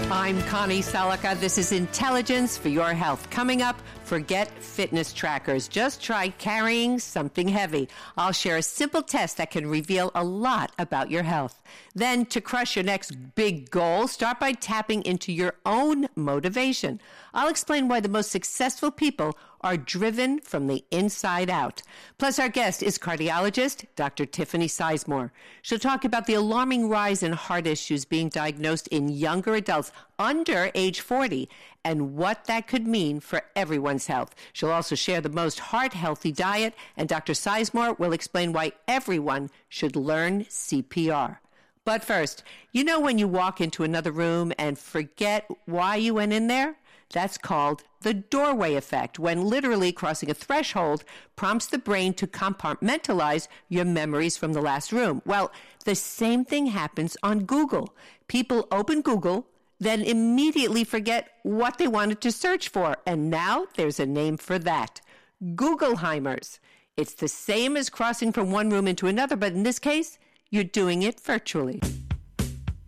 I'm Connie Salika. This is Intelligence for Your Health. Coming up, forget fitness trackers. Just try carrying something heavy. I'll share a simple test that can reveal a lot about your health. Then, to crush your next big goal, start by tapping into your own motivation. I'll explain why the most successful people are driven from the inside out. Plus, our guest is cardiologist Dr. Tiffany Sizemore. She'll talk about the alarming rise in heart issues being diagnosed in younger adults under age 40 and what that could mean for everyone's health. She'll also share the most heart-healthy diet, and Dr. Sizemore will explain why everyone should learn CPR. But first, you know when you walk into another room and forget why you went in there? That's called the doorway effect, when literally crossing a threshold prompts the brain to compartmentalize your memories from the last room. Well, the same thing happens on Google. People open Google, then immediately forget what they wanted to search for. And now there's a name for that: Googleheimers. It's the same as crossing from one room into another, but in this case, you're doing it virtually.